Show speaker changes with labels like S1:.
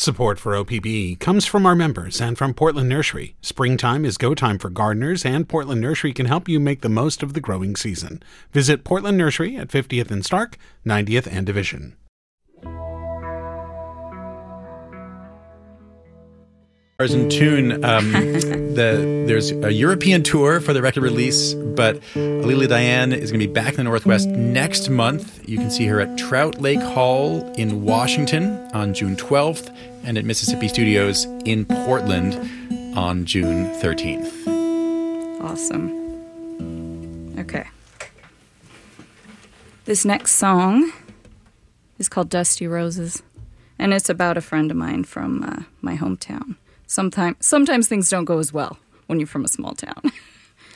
S1: Support for OPB comes from our members and from Portland Nursery. Springtime is go time for gardeners, and Portland Nursery can help you make the most of the growing season. Visit Portland Nursery at 50th and Stark, 90th and Division.
S2: In tune, there's a European tour for the record release, but Alelia Diane is going to be back in the Northwest next month. You can see her at Trout Lake Hall in Washington on June 12th and at Mississippi Studios in Portland on June 13th.
S3: Awesome. Okay. This next song is called Dusty Roses, and it's about a friend of mine from my hometown. Sometimes things don't go as well when you're from a small town.